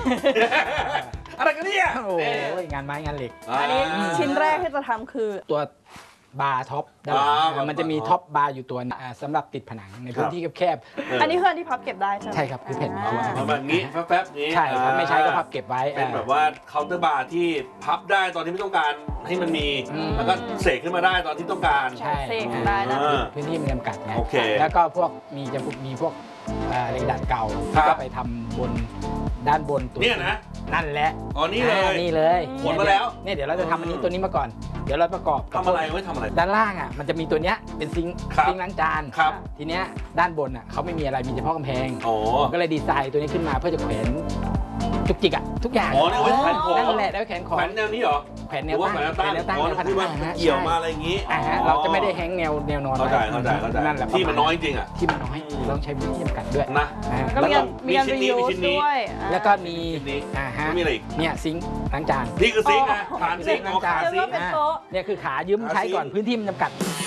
อะไรกันเนี่ยโอ้ยงานไม้งานเหล็กอันนี้ชิ้นแรกที่จะทำคือตัวบาร์ท็อปด้านหลังมันจะมีท็อปบาร์อยู่ตัวสำหรับติดผนังในพื้นที่แคบๆอันนี้คืออันที่พับเก็บได้ใช่ไหมใช่ครับคือแผ่นแบบนี้แป๊บๆนี้ใช่ครับไม่ใช้ก็พับเก็บไว้เป็นแบบว่าเคาน์เตอร์บาร์ที่พับได้ตอนที่ไม่ต้องการให้มันมีแล้วก็เสกขึ้นมาได้ตอนที่ต้องการใช่เสกได้นะพื้นที่มันจำกัดไงโอเคแล้วก็พวกมีพวกเหล็กดัดเก่าที่ก็ไปทำบนด้านบนตัวเนี่ยนะนั่นแหละอ๋อนี่เลยขนมาแล้วเนี่ยเดี๋ยวเราจะทำอันนี้ตัวนี้มาก่อนเดี๋ยวเราประกอบทำอะไรไว้ทำอะไรด้านล่างอ่ะมันจะมีตัวเนี้ยเป็นซิงค์ล้างจานทีเนี้ยด้านบนอ่ะเขาไม่มีอะไรมีเฉพาะกำแพงก็เลยดีไซน์ตัวนี้ขึ้นมาเพื่อจะแขวนจุกจิกอ่ะทุกอย่างอ๋อนี่ไว้แขวนของนั่นแหละแล้วแขวนของแขวนแนวนี้เหรอแขวนแนวตั้งแขวนแนวตั้งแนวผนังเกี่ยวมาอะไรอย่างงี้เราจะไม่ได้แฮงแนวนอนเข้าใจนั่นแหละที่มันน้อยจริงอ่ะที่มันน้อยต้องใช้พื้นที่จำกัดด้วยนะก็มีการรียูสด้วยแล้วก็มีมีอะไรอีกเนี่ยซิงค์ล้างจานนี่คือซิงค์นะฐานซิงค์ขาซิงค์เนี่ยคือขายืมใช้ก่อนพื้นที่มันจำกัด